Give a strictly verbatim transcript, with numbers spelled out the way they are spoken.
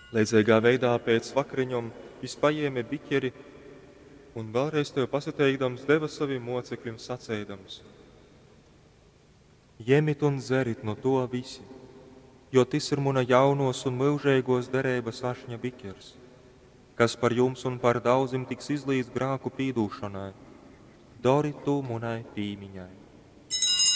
Līdzīgā veidā pēc vakariņom viņš paēma biķeri un vēlreiz tev pasateikdams deva saviem mocekļiem sacēdams: Ņemit un dzerit no to visi, jo tas ir mana jaunos un mūžīgos derības ašņa biķers, kas par jums un par daudziem tiks izlīdz grāku pīdūšanai. Dari to manai pīmiņai.